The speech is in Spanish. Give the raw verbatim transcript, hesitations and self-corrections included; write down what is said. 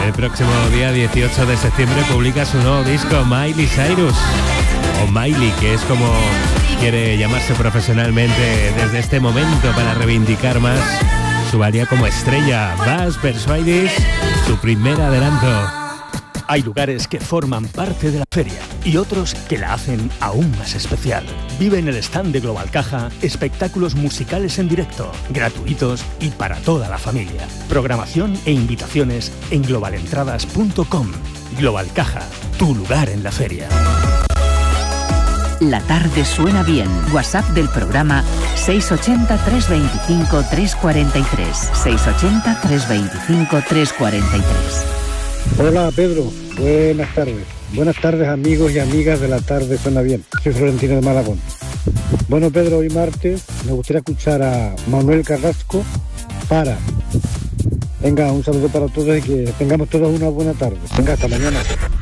El próximo día dieciocho de septiembre publica su nuevo disco Miley Cyrus, o Miley, que es como quiere llamarse profesionalmente desde este momento para reivindicar más su valía como estrella. Buzz Persuadis, su primer adelanto. Hay lugares que forman parte de la feria y otros que la hacen aún más especial. Vive en el stand de Global Caja espectáculos musicales en directo, gratuitos y para toda la familia. Programación e invitaciones en global entradas punto com. Global Caja, tu lugar en la feria. La tarde suena bien. WhatsApp del programa seis ocho cero, tres dos cinco, tres cuatro tres. seis ocho cero, tres dos cinco, tres cuatro tres. Hola Pedro, buenas tardes. Buenas tardes amigos y amigas de La Tarde Suena Bien. Soy Florentino de Malagón. Bueno Pedro, hoy martes me gustaría escuchar a Manuel Carrasco para. Venga, un saludo para todos y que tengamos todos una buena tarde. Venga, hasta mañana.